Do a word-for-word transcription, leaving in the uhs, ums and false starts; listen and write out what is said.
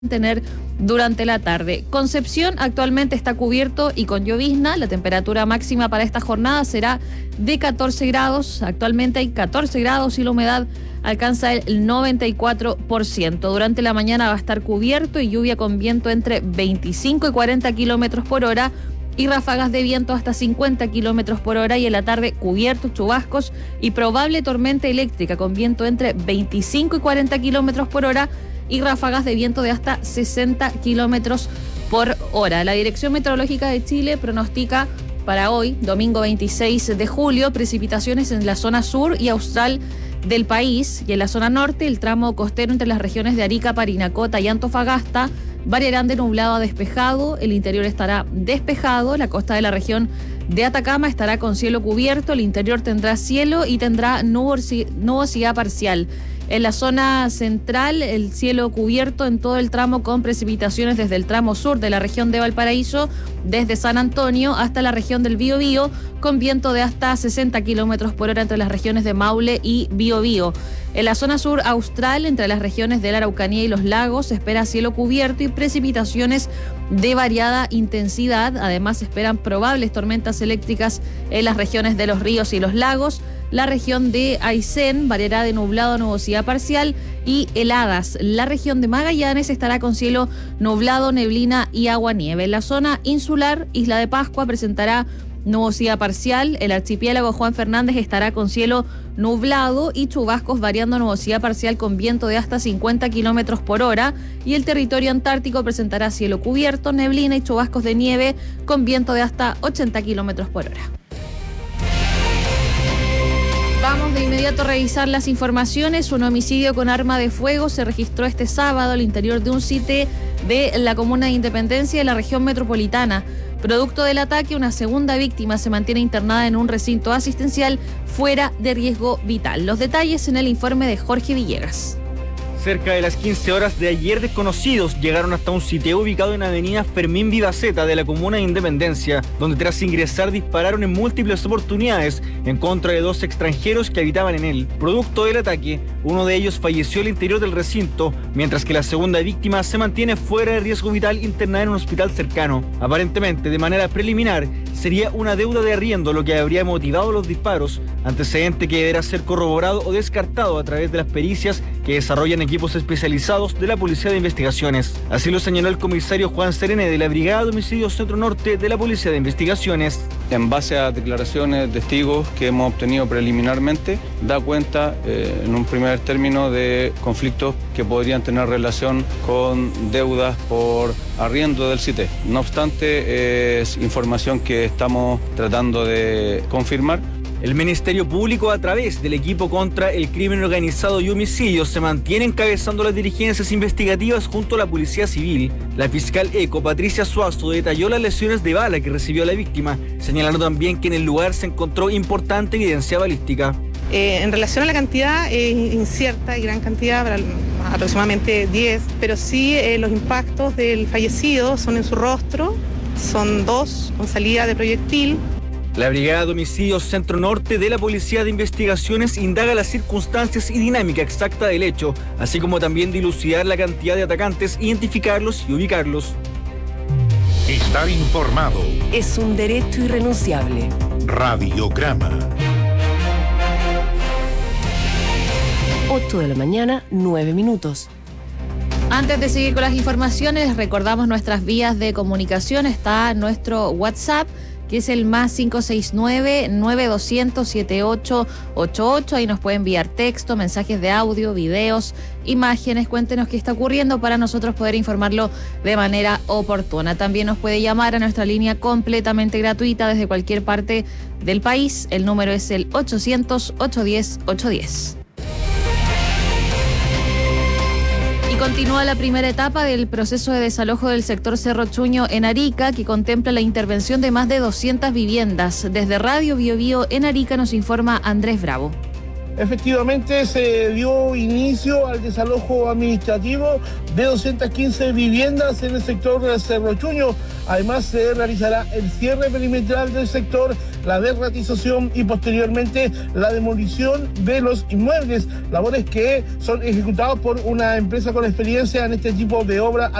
tener durante la tarde. Concepción actualmente está cubierto y con llovizna. La temperatura máxima para esta jornada será de catorce grados. Actualmente hay catorce grados y la humedad alcanza el noventa y cuatro por ciento. Durante la mañana va a estar cubierto y lluvia con viento entre veinticinco y cuarenta kilómetros por hora y ráfagas de viento hasta cincuenta kilómetros por hora, y en la tarde cubiertos, chubascos y probable tormenta eléctrica con viento entre veinticinco y cuarenta kilómetros por hora y ráfagas de viento de hasta sesenta kilómetros por hora. La Dirección Meteorológica de Chile pronostica para hoy, domingo veintiséis de julio, precipitaciones en la zona sur y austral del país, y en la zona norte, el tramo costero entre las regiones de Arica, Parinacota y Antofagasta variarán de nublado a despejado. El interior estará despejado, la costa de la región de Atacama estará con cielo cubierto, el interior tendrá cielo y tendrá nubosidad parcial. En la zona central, el cielo cubierto en todo el tramo con precipitaciones desde el tramo sur de la región de Valparaíso, desde San Antonio hasta la región del Biobío, con viento de hasta sesenta kilómetros por hora entre las regiones de Maule y Biobío. En la zona sur austral, entre las regiones de la Araucanía y los lagos, se espera cielo cubierto y precipitaciones de variada intensidad. Además, se esperan probables tormentas eléctricas en las regiones de los ríos y los lagos. La región de Aysén variará de nublado a nubosidad parcial y heladas. La región de Magallanes estará con cielo nublado, neblina y aguanieve. En la zona insular, Isla de Pascua presentará nubosidad parcial. El archipiélago Juan Fernández estará con cielo nublado y chubascos variando a nubosidad parcial con viento de hasta cincuenta kilómetros por hora. Y el territorio antártico presentará cielo cubierto, neblina y chubascos de nieve con viento de hasta ochenta kilómetros por hora. Vamos de inmediato a revisar las informaciones. Un homicidio con arma de fuego se registró este sábado al interior de un sitio de la comuna de Independencia de la región metropolitana. Producto del ataque, una segunda víctima se mantiene internada en un recinto asistencial fuera de riesgo vital. Los detalles en el informe de Jorge Villegas. Cerca de las quince horas de ayer, desconocidos llegaron hasta un sitio ubicado en avenida Fermín Vivaceta de la comuna de Independencia, donde tras ingresar dispararon en múltiples oportunidades en contra de dos extranjeros que habitaban en él. Producto del ataque, uno de ellos falleció al interior del recinto, mientras que la segunda víctima se mantiene fuera de riesgo vital internada en un hospital cercano. Aparentemente, de manera preliminar, sería una deuda de arriendo lo que habría motivado los disparos, antecedente que deberá ser corroborado o descartado a través de las pericias que desarrollan equipos especializados de la Policía de Investigaciones. Así lo señaló el comisario Juan Serene de la Brigada de Homicidios Centro Norte de la Policía de Investigaciones. En base a declaraciones de testigos que hemos obtenido preliminarmente, da cuenta eh, en un primer término de conflictos que podrían tener relación con deudas por arriendo del C I T E. No obstante, eh, es información que estamos tratando de confirmar. El Ministerio Público, a través del equipo contra el crimen organizado y homicidios, se mantiene encabezando las diligencias investigativas junto a la Policía Civil. La fiscal ECO, Patricia Suazo, detalló las lesiones de bala que recibió la víctima, señalando también que en el lugar se encontró importante evidencia balística. Eh, en relación a la cantidad, es eh, incierta y gran cantidad, aproximadamente diez, pero sí eh, los impactos del fallecido son en su rostro, son dos con salida de proyectil. La Brigada de Homicidios Centro Norte de la Policía de Investigaciones indaga las circunstancias y dinámica exacta del hecho, así como también dilucidar la cantidad de atacantes, identificarlos y ubicarlos. Estar informado es un derecho irrenunciable. Radiograma. ocho de la mañana, nueve minutos. Antes de seguir con las informaciones, recordamos nuestras vías de comunicación. Está nuestro WhatsApp, que es el más cinco seis nueve, nueve dos cero cero, siete ocho ocho ocho. Ahí nos puede enviar texto, mensajes de audio, videos, imágenes. Cuéntenos qué está ocurriendo para nosotros poder informarlo de manera oportuna. También nos puede llamar a nuestra línea completamente gratuita desde cualquier parte del país. El número es el ochocientos, ochocientos diez, ochocientos diez. Continúa la primera etapa del proceso de desalojo del sector Cerro Chuño en Arica, que contempla la intervención de más de doscientas viviendas. Desde Radio Biobío en Arica nos informa Andrés Bravo. Efectivamente, se dio inicio al desalojo administrativo de doscientas quince viviendas en el sector Cerro Chuño. Además, se realizará el cierre perimetral del sector la derratización y posteriormente la demolición de los inmuebles, labores que son ejecutados por una empresa con experiencia en este tipo de obra